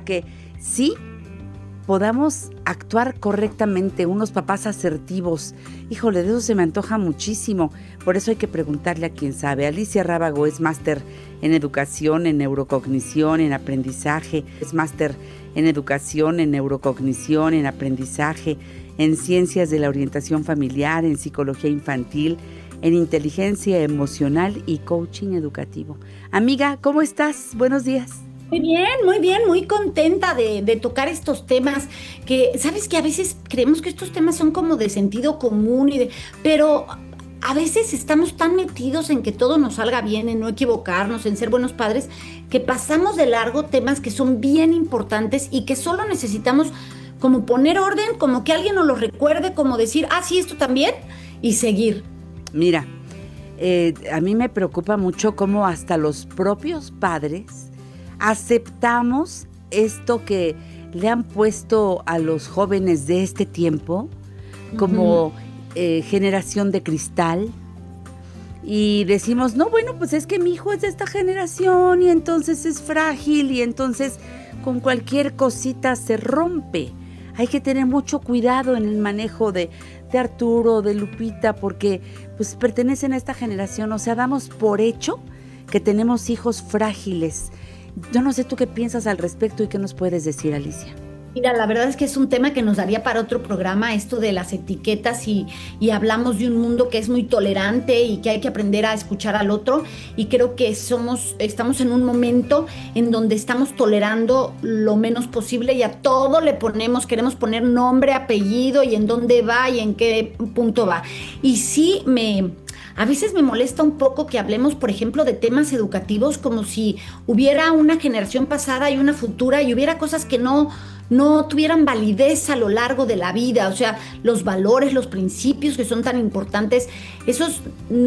que sí podamos actuar correctamente, unos papás asertivos. Híjole, de eso se me antoja muchísimo. Por eso hay que preguntarle a quien sabe. Alicia Rábago es máster en educación, en neurocognición, en aprendizaje. Es máster en educación, en neurocognición, en aprendizaje, en ciencias de la orientación familiar, en psicología infantil, en inteligencia emocional y coaching educativo. Amiga, ¿cómo estás? Buenos días. Muy bien, muy contenta de tocar estos temas que, sabes que a veces creemos que estos temas son como de sentido común pero a veces estamos tan metidos en que todo nos salga bien, en no equivocarnos, en ser buenos padres, que pasamos de largo temas que son bien importantes y que solo necesitamos como poner orden, como que alguien nos lo recuerde, como decir, sí, esto también, y seguir. Mira, a mí me preocupa mucho cómo hasta los propios padres aceptamos esto que le han puesto a los jóvenes de este tiempo como generación de cristal, y decimos, no, bueno, pues es que mi hijo es de esta generación y entonces es frágil y entonces con cualquier cosita se rompe. Hay que tener mucho cuidado en el manejo de Arturo, de Lupita, porque pues pertenecen a esta generación. O sea, damos por hecho que tenemos hijos frágiles. Yo no sé tú qué piensas al respecto y qué nos puedes decir, Alicia. Mira, la verdad es que es un tema que nos daría para otro programa, esto de las etiquetas y hablamos de un mundo que es muy tolerante y que hay que aprender a escuchar al otro, y creo que estamos en un momento en donde estamos tolerando lo menos posible y a todo queremos poner nombre, apellido y en dónde va y en qué punto va. Y sí a veces me molesta un poco que hablemos, por ejemplo, de temas educativos como si hubiera una generación pasada y una futura y hubiera cosas que no tuvieran validez a lo largo de la vida. O sea, los valores, los principios que son tan importantes, esos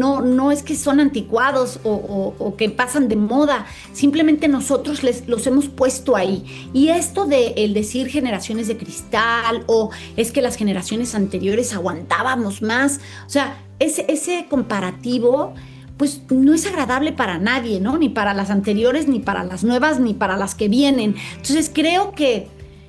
no es que son anticuados o que pasan de moda, simplemente nosotros los hemos puesto ahí. Y esto de el decir generaciones de cristal, o es que las generaciones anteriores aguantábamos más, o sea, ese comparativo pues no es agradable para nadie, ¿no? Ni para las anteriores, ni para las nuevas, ni para las que vienen. Entonces creo que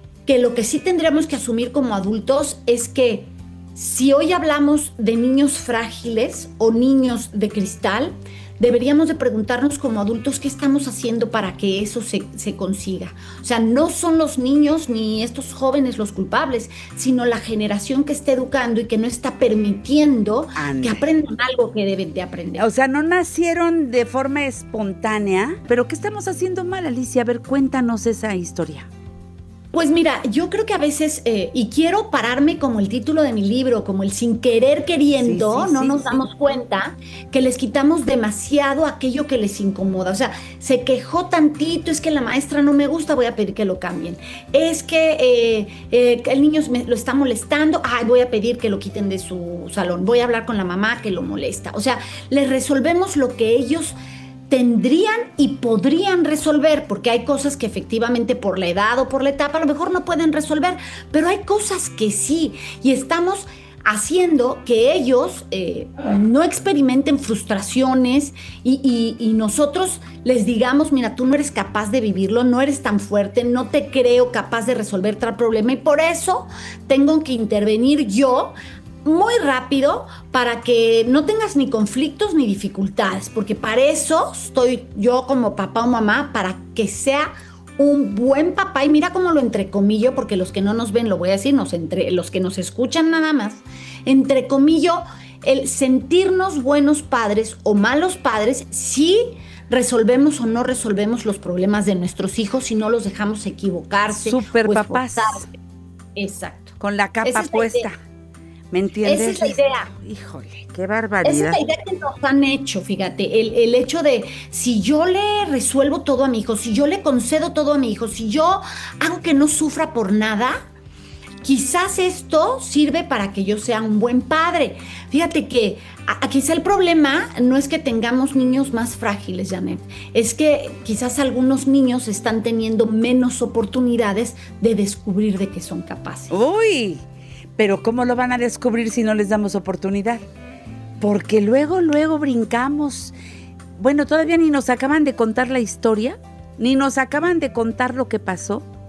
lo que sí tendríamos que asumir como adultos es que si hoy hablamos de niños frágiles o niños de cristal, deberíamos de preguntarnos como adultos qué estamos haciendo para que eso se consiga. O sea, no son los niños ni estos jóvenes los culpables, sino la generación que está educando y que no está permitiendo que aprendan algo que deben de aprender. O sea, no nacieron de forma espontánea, pero ¿qué estamos haciendo mal, Alicia? A ver, cuéntanos esa historia. Pues mira, yo creo que a veces, y quiero pararme como el título de mi libro, como el sin querer queriendo, no nos damos cuenta que les quitamos demasiado aquello que les incomoda. O sea, se quejó tantito, es que la maestra no me gusta, voy a pedir que lo cambien. Es que el niño lo está molestando, voy a pedir que lo quiten de su salón. Voy a hablar con la mamá que lo molesta. O sea, les resolvemos lo que ellos tendrían y podrían resolver, porque hay cosas que efectivamente por la edad o por la etapa a lo mejor no pueden resolver, pero hay cosas que sí, y estamos haciendo que ellos no experimenten frustraciones y nosotros les digamos, mira, tú no eres capaz de vivirlo, no eres tan fuerte, no te creo capaz de resolver tal problema y por eso tengo que intervenir yo muy rápido para que no tengas ni conflictos ni dificultades, porque para eso estoy yo como papá o mamá, para que sea un buen papá. Y mira cómo lo entrecomillo, porque los que no nos ven, lo voy a decir, los que nos escuchan nada más, entrecomillo el sentirnos buenos padres o malos padres si resolvemos o no resolvemos los problemas de nuestros hijos, si no los dejamos equivocarse. Super papás. Exacto. Con la capa puesta. ¿Me entiendes? Esa es la idea. Híjole, qué barbaridad. Esa es la idea que nos han hecho, fíjate, el hecho de si yo le resuelvo todo a mi hijo, si yo le concedo todo a mi hijo, si yo hago que no sufra por nada, quizás esto sirve para que yo sea un buen padre. Fíjate que quizá el problema no es que tengamos niños más frágiles, Janet, es que quizás algunos niños están teniendo menos oportunidades de descubrir de qué son capaces. ¡Uy! Pero ¿cómo lo van a descubrir si no les damos oportunidad? Porque luego brincamos. Bueno, todavía ni nos acaban de contar la historia, ni nos acaban de contar lo que pasó.